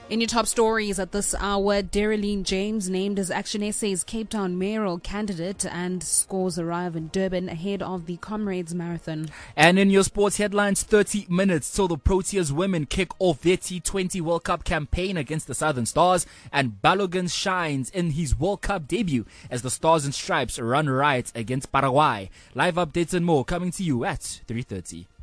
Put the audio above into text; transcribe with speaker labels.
Speaker 1: In your top stories at this hour, Daryline James named as Action SA's Cape Town mayoral candidate, and scores arrive in Durban ahead of the Comrades Marathon.
Speaker 2: And in your sports headlines, 30 minutes till the Proteas women kick off their T20 World Cup campaign against the Southern Stars, and Balogun shines in his World Cup debut as the Stars and Stripes run riot against Paraguay. Live updates and more coming to you at 3:30.